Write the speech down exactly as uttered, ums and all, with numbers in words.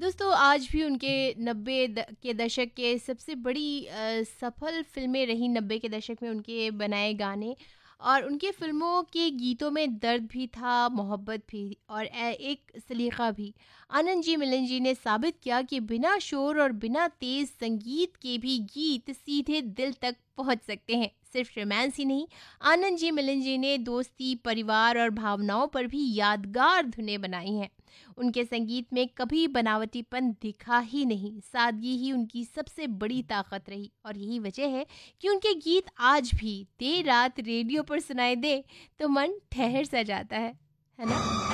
दोस्तों आज भी उनके नब्बे द के दशक के सबसे बड़ी अ, सफल फ़िल्में रहीं नब्बे के दशक में उनके बनाए गाने। और उनके फ़िल्मों के गीतों में दर्द भी था, मोहब्बत भी और ए एक सलीक़ा भी। आनंद जी, मिलन जी ने साबित किया कि बिना शोर और बिना तेज़ संगीत के भी गीत सीधे दिल तक पहुँच सकते हैं। सिर्फ़ रोमांस ही नहीं, आनंद जी, मिलन जी ने दोस्ती, परिवार और भावनाओं पर भी यादगार धुनें बनाई हैं। उनके संगीत में कभी बनावटीपन दिखा ही नहीं, सादगी ही उनकी सबसे बड़ी ताकत रही और यही वजह है कि उनके गीत आज भी देर रात रेडियो पर सुनाई दे तो मन ठहर सा जाता है, है ना?